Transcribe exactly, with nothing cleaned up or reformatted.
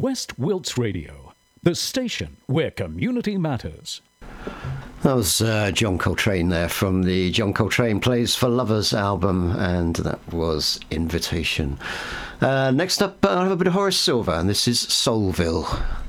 West Wilts Radio, the station where community matters. That was uh, John Coltrane there from the John Coltrane Plays for Lovers album, and that was Invitation. Uh, next up, I have a bit of Horace Silver, and this is Soulville.